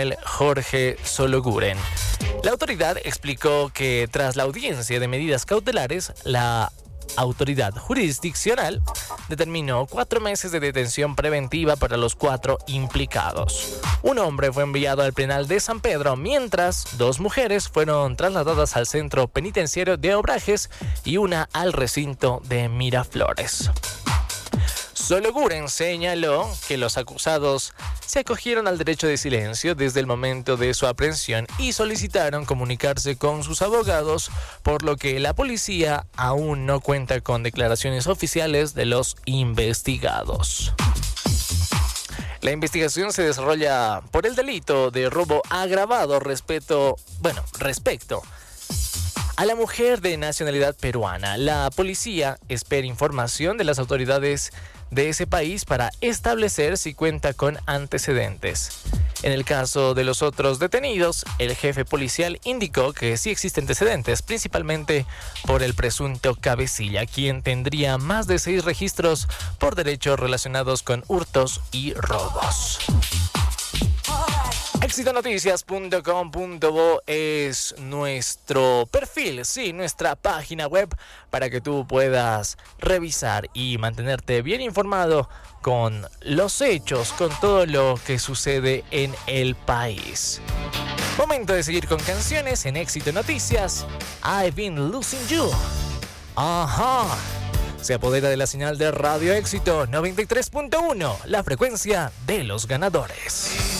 Daniel Jorge Sologuren. La autoridad explicó que tras la audiencia de medidas cautelares, la autoridad jurisdiccional determinó 4 meses de detención preventiva para los 4 implicados. Un hombre fue enviado al penal de San Pedro, mientras 2 mujeres fueron trasladadas al centro penitenciario de Obrajes y una al recinto de Miraflores. Sologuren señaló que los acusados se acogieron al derecho de silencio desde el momento de su aprehensión y solicitaron comunicarse con sus abogados, por lo que la policía aún no cuenta con declaraciones oficiales de los investigados. La investigación se desarrolla por el delito de robo agravado respecto a la mujer de nacionalidad peruana. La policía espera información de las autoridades de ese país para establecer si cuenta con antecedentes. En el caso de los otros detenidos, el jefe policial indicó que sí existen antecedentes, principalmente por el presunto cabecilla, quien tendría más de 6 registros por derechos relacionados con hurtos y robos. Exitonoticias.com.bo es nuestro perfil, sí, nuestra página web para que tú puedas revisar y mantenerte bien informado con los hechos, con todo lo que sucede en el país. Momento de seguir con canciones en Éxito Noticias. I've Been Losing You. Ajá. Se apodera de la señal de Radio Éxito 93.1, la frecuencia de los ganadores.